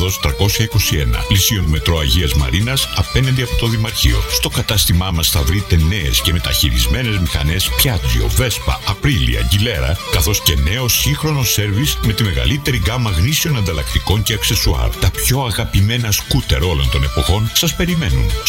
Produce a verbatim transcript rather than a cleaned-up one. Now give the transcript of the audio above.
Άδος τριακόσια είκοσι ένα, πλησίον μετρό Αγίας Μαρίνας, απέναντι από το Δημαρχείο. Στο κατάστημά μας θα βρείτε νέες και μεταχειρισμένες μηχανές Piaggio, Vespa, Aprilia, Aguilera, καθώς και νέο σύγχρονο σέρβις με τη μεγαλύτερη γκάμα γνήσιων ανταλλακτικών και αξεσουάρ. Τα πιο αγαπημένα σκούτερ όλων των εποχών σας περιμένουν.